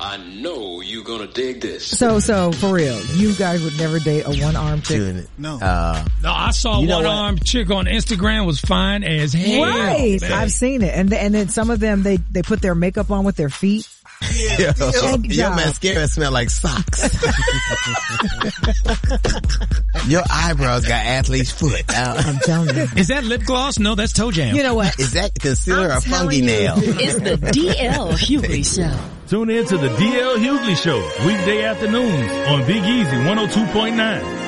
I know you're gonna dig this. So for real, you guys would never date a one-armed chick? No. No, I saw one-armed chick on Instagram was fine as hell. Right. Man. I've seen it. And then some of them, they put their makeup on with their feet. Yeah. Your mascara smell like socks. Your eyebrows got athlete's foot. I'm telling you. Is that lip gloss? No, that's toe jam. You know what? Is that concealer or funky nail? It's the DL Hughley Show. Tune in to the DL Hughley Show, weekday afternoons on Big Easy 102.9.